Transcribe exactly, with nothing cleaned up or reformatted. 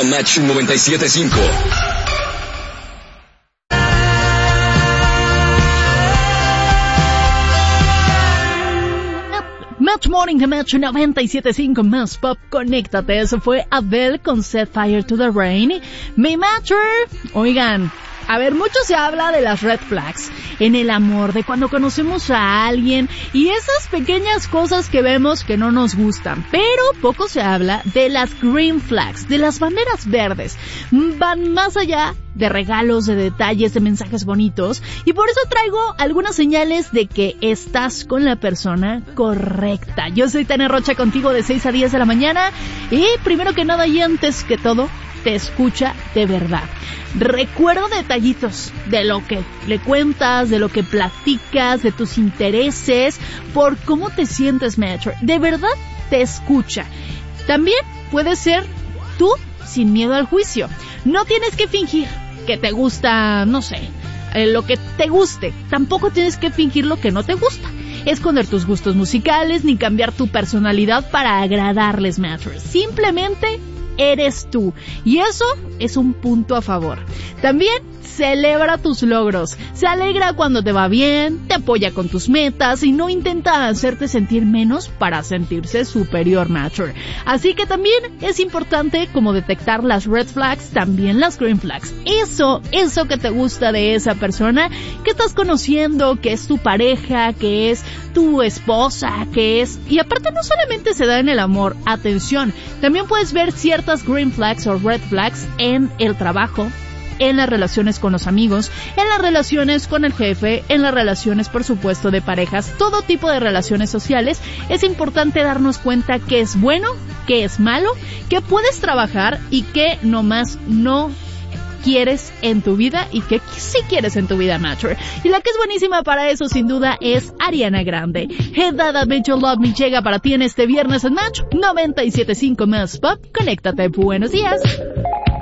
a Match noventa y siete punto cinco. Match Morning de Match noventa y siete punto cinco más pop, conéctate. Eso fue Adele con Set Fire to the Rain. Mi Matcher, oigan, a ver, mucho se habla de las red flags en el amor, de cuando conocemos a alguien y esas pequeñas cosas que vemos que no nos gustan, pero poco se habla de las green flags, de las banderas verdes. Van más allá de regalos, de detalles, de mensajes bonitos, y por eso traigo algunas señales de que estás con la persona correcta. Yo soy Tania Rocha, contigo de seis a diez de la mañana, y primero que nada y antes que todo, te escucha de verdad. Recuerdo detallitos de lo que le cuentas, de lo que platicas, de tus intereses, por cómo te sientes, Matcher. De verdad te escucha. También puede ser tú sin miedo al juicio. No tienes que fingir que te gusta, no sé, eh, lo que te guste. Tampoco tienes que fingir lo que no te gusta. Esconder tus gustos musicales ni cambiar tu personalidad para agradarles, Matcher. Simplemente eres tú, y eso es un punto a favor. También celebra tus logros, se alegra cuando te va bien, te apoya con tus metas y no intenta hacerte sentir menos para sentirse superior, Matcher. Así que también es importante como detectar las red flags, también las green flags. Eso, eso que te gusta de esa persona que estás conociendo, que es tu pareja, que es tu esposa, que es... Y aparte no solamente se da en el amor, atención, también puedes ver ciertas green flags o red flags en el trabajo, en las relaciones con los amigos, en las relaciones con el jefe, en las relaciones, por supuesto, de parejas, todo tipo de relaciones sociales. Es importante darnos cuenta qué es bueno, qué es malo, qué puedes trabajar y qué nomás no quieres en tu vida y que sí quieres en tu vida, Matcher. Y la que es buenísima para eso, sin duda, es Ariana Grande. Hey Dada, Bitch, You Love Me llega para ti en este viernes en Match noventa y siete punto cinco más pop. Conéctate. Buenos días.